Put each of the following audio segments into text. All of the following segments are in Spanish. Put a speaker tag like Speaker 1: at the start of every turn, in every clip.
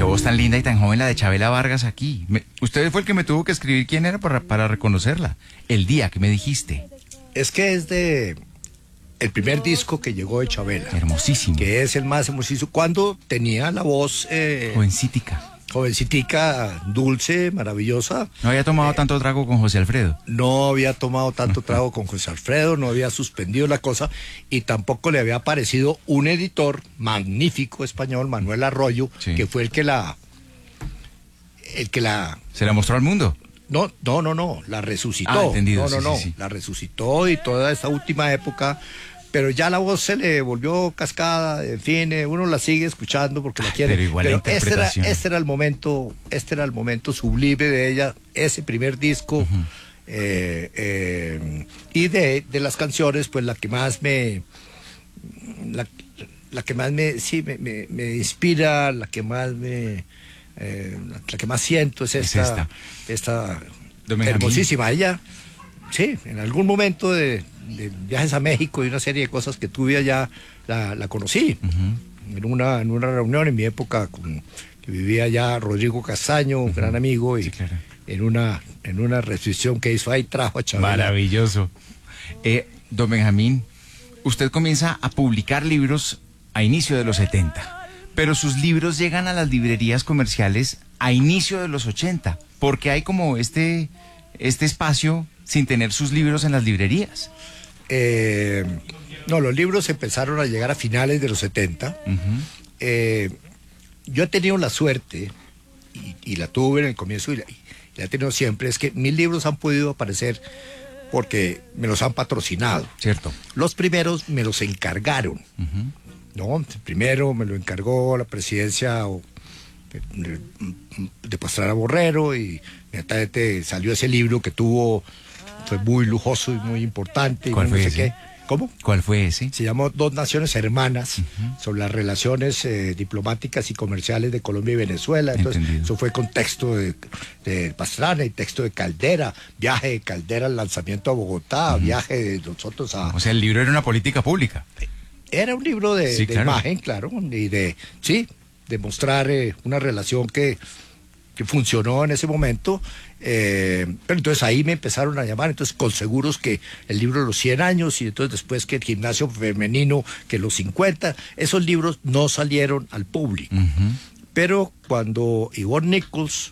Speaker 1: voz tan linda y tan joven la de Chabela Vargas aquí. Usted fue el que me tuvo que escribir quién era para reconocerla. El día que me dijiste.
Speaker 2: Es que es de el primer disco que llegó de Chabela.
Speaker 1: Hermosísimo.
Speaker 2: Que es el más hermosísimo. Cuando tenía la voz... jovencitica, dulce, maravillosa.
Speaker 1: No había tomado tanto trago con José Alfredo.
Speaker 2: No había tomado tanto trago con José Alfredo, no había suspendido la cosa y tampoco le había aparecido un editor magnífico español, Manuel Arroyo,
Speaker 1: sí,
Speaker 2: que fue el que la...
Speaker 1: ¿Se la mostró al mundo?
Speaker 2: No, la resucitó.
Speaker 1: Ah, entendido.
Speaker 2: Sí. La resucitó y toda esta última época... Pero ya la voz se le volvió cascada, en fin, uno la sigue escuchando porque la quiere.
Speaker 1: Pero igual la interpretación.
Speaker 2: Este era el momento sublime de ella, ese primer disco. Y de las canciones, pues la que más me inspira, la que más siento es esta hermosísima. Ella, sí, en algún momento de viajes a México y una serie de cosas que tuve allá, la conocí. En una reunión en mi época que vivía allá Rodrigo Castaño, un gran amigo, y
Speaker 1: sí, claro,
Speaker 2: en una recepción que hizo ahí trajo a Chabela.
Speaker 1: Maravilloso. Don Benjamín, usted comienza a publicar libros a inicio de los 70, pero sus libros llegan a las librerías comerciales a inicio de los 80, porque hay como este espacio sin tener sus libros en las librerías.
Speaker 2: No, los libros empezaron a llegar a finales de los 70. Yo he tenido la suerte, y la tuve en el comienzo, y la he tenido siempre, es que mis libros han podido aparecer porque me los han patrocinado.
Speaker 1: Cierto.
Speaker 2: Los primeros me los encargaron. ¿No? El primero me lo encargó la presidencia de Pastrana Borrero, y inmediatamente salió ese libro que fue muy lujoso y muy importante.
Speaker 1: ¿Cuál fue ese?
Speaker 2: Qué. ¿Cómo?
Speaker 1: ¿Cuál fue ese?
Speaker 2: Se llamó Dos Naciones Hermanas, sobre las relaciones diplomáticas y comerciales de Colombia y Venezuela. Entonces,
Speaker 1: entendido.
Speaker 2: eso fue con texto de Pastrana y texto de Caldera, viaje de Caldera al lanzamiento a Bogotá, viaje de nosotros a...
Speaker 1: O sea, el libro era una política pública.
Speaker 2: Era un libro de
Speaker 1: claro,
Speaker 2: imagen, claro, y de mostrar una relación que funcionó en ese momento, pero entonces ahí me empezaron a llamar, entonces con seguros que el libro de los 100 años, y entonces después que el gimnasio femenino, que los 50, esos libros no salieron al público. Pero cuando Yvonne Nichols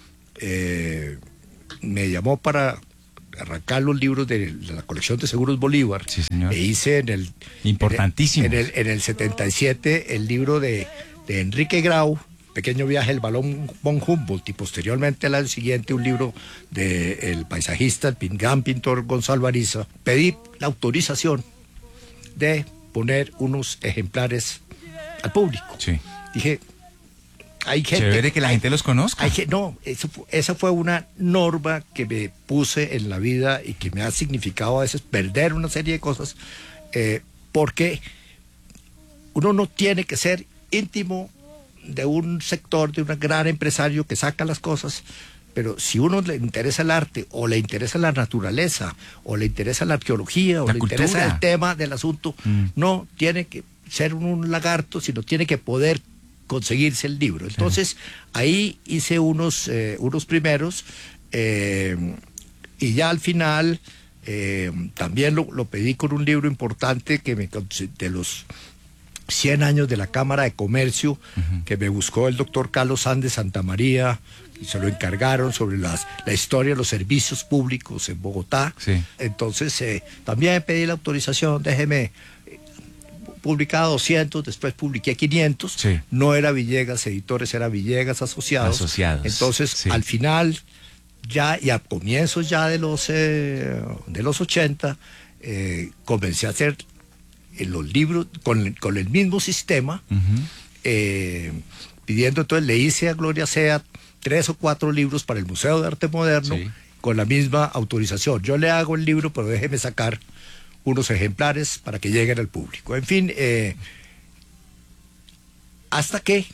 Speaker 2: me llamó para arrancar los libros de la colección de Seguros Bolívar,
Speaker 1: sí, señor,
Speaker 2: e hice
Speaker 1: importantísimo
Speaker 2: en el 77 el libro de Enrique Grau, Pequeño viaje del balón von Humboldt, y posteriormente al año siguiente un libro del paisajista, el gran pintor Gonzalo Ariza. Pedí la autorización de poner unos ejemplares al público.
Speaker 1: Sí.
Speaker 2: Dije, hay gente...
Speaker 1: Chévere que la gente los conozca.
Speaker 2: Esa fue una norma que me puse en la vida y que me ha significado a veces perder una serie de cosas, porque uno no tiene que ser íntimo de un sector, de un gran empresario que saca las cosas, pero si uno le interesa el arte, o le interesa la naturaleza, o le interesa la arqueología, o le interesa el tema del asunto, no tiene que ser un lagarto, sino tiene que poder conseguirse el libro. Entonces, ahí hice unos primeros, y ya al final también lo pedí con un libro importante de los 100 años de la Cámara de Comercio, que me buscó el doctor Carlos Sández Santamaría, y se lo encargaron, sobre la historia de los servicios públicos en Bogotá.
Speaker 1: Sí.
Speaker 2: Entonces también pedí la autorización, déjeme publicaba 200, después publiqué 500.
Speaker 1: Sí.
Speaker 2: No era Villegas Editores, era Villegas Asociados. Entonces, sí, al final, ya y a comienzos ya de los 80, comencé a hacer los libros con el mismo sistema, pidiendo. Entonces le hice a Gloria Sea 3 o 4 libros para el Museo de Arte Moderno, sí, con la misma autorización. Yo le hago el libro, pero déjeme sacar unos ejemplares para que lleguen al público. En fin, hasta que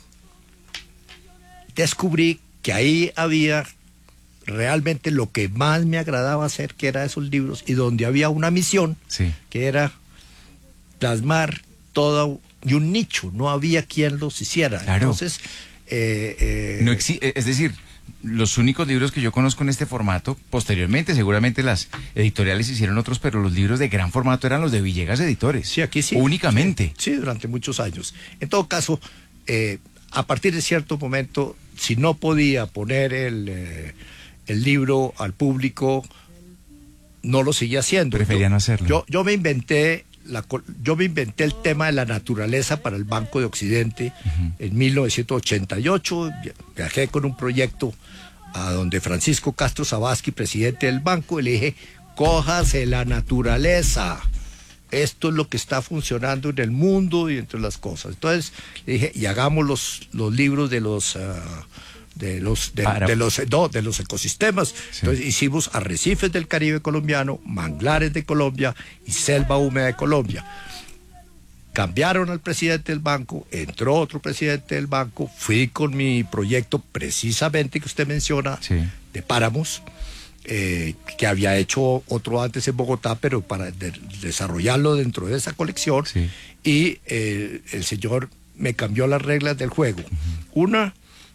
Speaker 2: descubrí que ahí había realmente lo que más me agradaba hacer, que era esos libros, y donde había una misión, sí, que era plasmar todo, y un nicho, no había quien los hiciera. Claro. Entonces,
Speaker 1: Es decir, los únicos libros que yo conozco en este formato, posteriormente seguramente las editoriales hicieron otros, pero los libros de gran formato eran los de Villegas Editores.
Speaker 2: Sí, aquí sí.
Speaker 1: Únicamente.
Speaker 2: Sí, durante muchos años. En todo caso, a partir de cierto momento, si no podía poner el libro al público, no lo seguía haciendo.
Speaker 1: Prefería no hacerlo.
Speaker 2: Yo me inventé el tema de la naturaleza para el Banco de Occidente en 1988. Viajé con un proyecto a donde Francisco Castro Zabasky, presidente del banco, y le dije, cójase la naturaleza. Esto es lo que está funcionando en el mundo y entre las cosas. Entonces le dije, y hagamos los libros de los ecosistemas. Sí. Entonces hicimos arrecifes del Caribe colombiano, manglares de Colombia y selva húmeda de Colombia. Cambiaron al presidente del banco, entró otro presidente del banco, fui con mi proyecto precisamente que usted menciona, sí, de páramos, que había hecho otro antes en Bogotá, pero para desarrollarlo dentro de esa colección, sí, y el señor me cambió las reglas del juego. Una,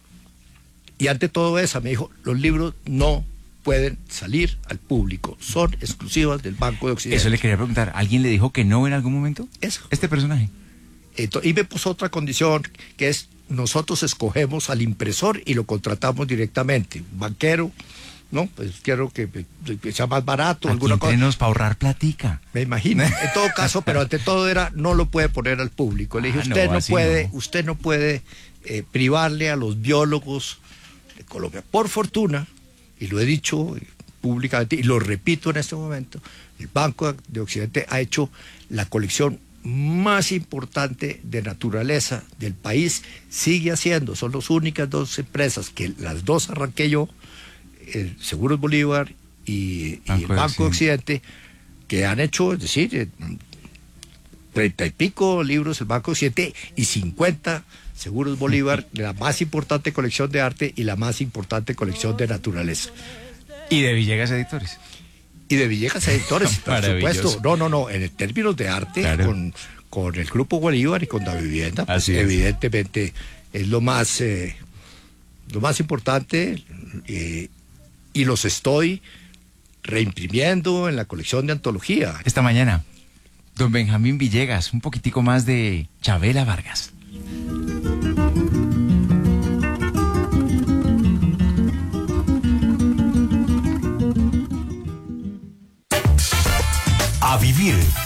Speaker 2: y ante todo eso me dijo, los libros no pueden salir al público, son exclusivas del Banco de Occidente.
Speaker 1: Eso le quería preguntar, ¿alguien le dijo que no en algún momento?
Speaker 2: Eso.
Speaker 1: Este personaje.
Speaker 2: Y me puso otra condición, que es, nosotros escogemos al impresor y lo contratamos directamente. Un banquero, ¿no? Pues quiero que sea más barato, alguna cosa.
Speaker 1: Para ahorrar platica.
Speaker 2: Me imagino. En todo caso, pero ante todo era, no lo puede poner al público. Le dije, usted no puede privarle a los biólogos de Colombia. Por fortuna, y lo he dicho públicamente, y lo repito en este momento, el Banco de Occidente ha hecho la colección más importante de naturaleza del país, sigue haciendo, son las únicas dos empresas, que las dos arranqué yo, el Seguros Bolívar y el Banco de Occidente, que han hecho, es decir, 30 y pico libros el Banco de Occidente y 50 Seguros Bolívar, la más importante colección de arte y la más importante colección de naturaleza.
Speaker 1: Y de Villegas Editores.
Speaker 2: Y de Villegas Editores, por supuesto. No, en términos de arte, claro, con el Grupo Bolívar y con La Vivienda, pues, evidentemente es lo más importante, y los estoy reimprimiendo en la colección de antología.
Speaker 1: Esta mañana, don Benjamín Villegas, un poquitico más de Chavela Vargas.
Speaker 3: A vivir